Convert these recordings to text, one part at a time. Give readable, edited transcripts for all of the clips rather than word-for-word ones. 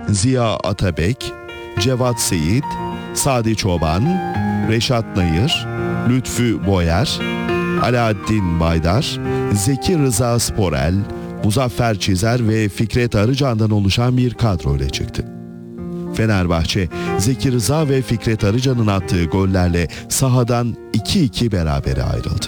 Ziya Atabek, Cevat Seyit, Sadi Çoban, Reşat Nayır, Lütfü Boyer, Alaaddin Baydar, Zeki Rıza Sporel, Muzaffer Çizer ve Fikret Arıcan'dan oluşan bir kadro ile çıktı. Fenerbahçe, Zeki Rıza ve Fikret Arıcan'ın attığı gollerle sahadan 2-2 berabere ayrıldı.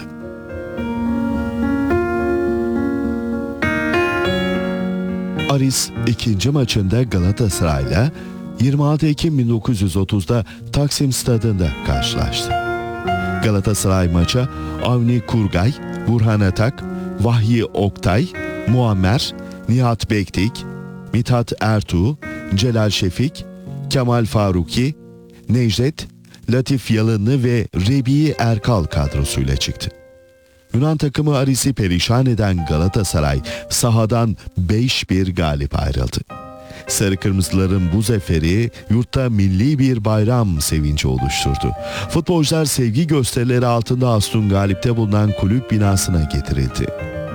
Aris ikinci maçında Galatasaray'la 26 Ekim 1930'da Taksim Stadı'nda karşılaştı. Galatasaray maça Avni Kurgay, Burhan Atak, Vahyi Oktay, Muammer, Nihat Bektik, Mithat Ertuğ, Celal Şefik, Kemal Faruki, Necdet, Latif Yalınlı ve Rebi Erkal kadrosuyla çıktı. Yunan takımı Aris'i perişan eden Galatasaray sahadan 5-1 galip ayrıldı. Sarı Kırmızıların bu zaferi yurtta milli bir bayram sevinci oluşturdu. Futbolcular sevgi gösterileri altında Aston Galip'te bulunan kulüp binasına getirildi.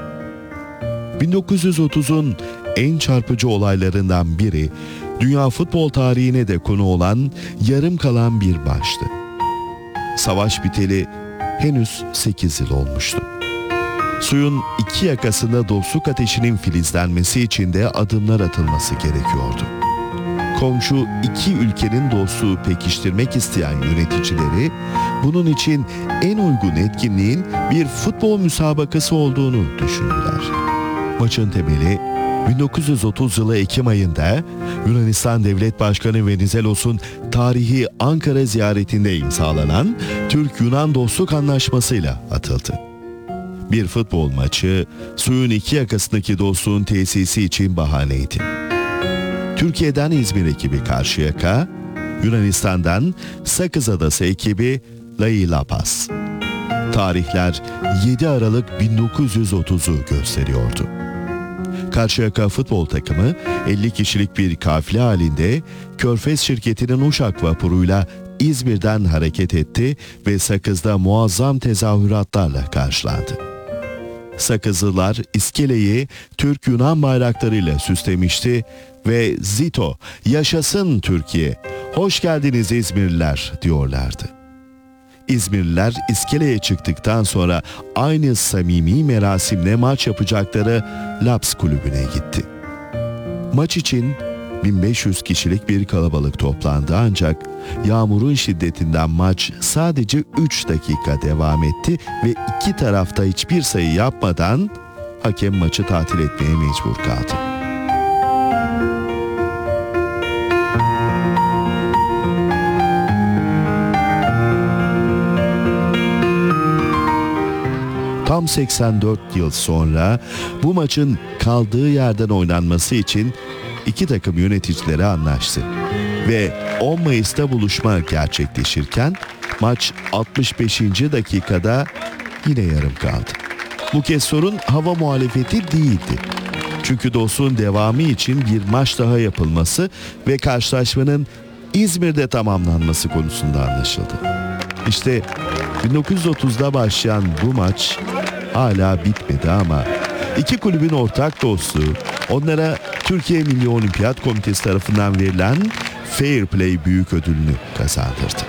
1930'un en çarpıcı olaylarından biri, dünya futbol tarihine de konu olan yarım kalan bir maçtı. Savaş biteli henüz 8 yıl olmuştu. Suyun iki yakasında dostluk ateşinin filizlenmesi için de adımlar atılması gerekiyordu. Komşu iki ülkenin dostluğu pekiştirmek isteyen yöneticileri, bunun için en uygun etkinliğin bir futbol müsabakası olduğunu düşündüler. Maçın temeli 1930 yılı Ekim ayında Yunanistan Devlet Başkanı Venizelos'un tarihi Ankara ziyaretinde imzalanan Türk-Yunan Dostluk Anlaşması'yla atıldı. Bir futbol maçı suyun iki yakasındaki dostluğun tesisi için bahaneydi. Türkiye'den İzmir ekibi Karşıyaka, Yunanistan'dan Sakız Adası ekibi Lailapas. Tarihler 7 Aralık 1930'u gösteriyordu. Karşıyaka futbol takımı 50 kişilik bir kafile halinde Körfez şirketinin Uşak vapuruyla İzmir'den hareket etti ve Sakız'da muazzam tezahüratlarla karşılandı. Sakızlılar iskeleyi Türk-Yunan bayraklarıyla süslemişti ve "Zito, yaşasın Türkiye, hoş geldiniz İzmirliler" diyorlardı. İzmirliler iskeleye çıktıktan sonra aynı samimi merasimle maç yapacakları Laps kulübüne gitti. Maç için 1500 kişilik bir kalabalık toplandı, ancak yağmurun şiddetinden maç sadece 3 dakika devam etti ve iki tarafta hiçbir sayı yapmadan hakem maçı tatil etmeye mecbur kaldı. Tam 84 yıl sonra bu maçın kaldığı yerden oynanması için iki takım yöneticileri anlaştı ve 10 Mayıs'ta buluşma gerçekleşirken maç 65. dakikada yine yarım kaldı. Bu kez sorun hava muhalefeti değildi. Çünkü dostluğun devamı için bir maç daha yapılması ve karşılaşmanın İzmir'de tamamlanması konusunda anlaşıldı. İşte 1930'da başlayan bu maç hala bitmedi ama iki kulübün ortak dostluğu onlara Türkiye Milli Olimpiyat Komitesi tarafından verilen Fair Play büyük ödülünü kazandırdı.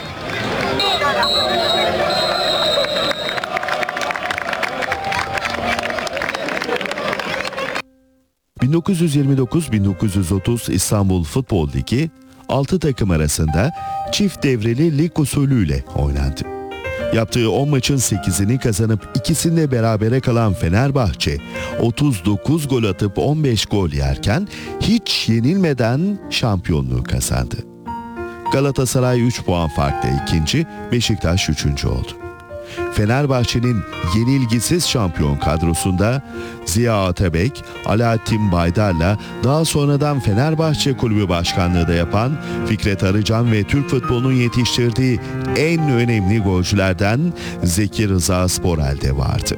...1929-1930 İstanbul Futbol Ligi 6 takım arasında çift devreli lig usulüyle oynandı. Yaptığı 10 maçın 8'ini kazanıp ikisinde berabere kalan Fenerbahçe 39 gol atıp 15 gol yerken hiç yenilmeden şampiyonluğu kazandı. Galatasaray 3 puan farkla ikinci, Beşiktaş 3. oldu. Fenerbahçe'nin yenilgisiz şampiyon kadrosunda Ziya Atabek, Alaaddin Baydar'la daha sonradan Fenerbahçe Kulübü Başkanlığı da yapan Fikret Arıcan ve Türk futbolunun yetiştirdiği en önemli golcülerden Zeki Rıza Sporel de vardı.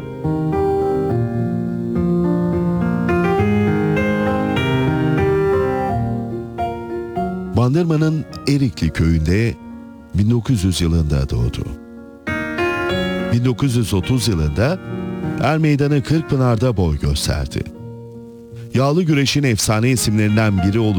Bandırma'nın Erikli köyünde 1900 yılında doğdu. 1930 yılında Er Meydanı Kırkpınar'da boy gösterdi. Yağlı güreşin efsane isimlerinden biri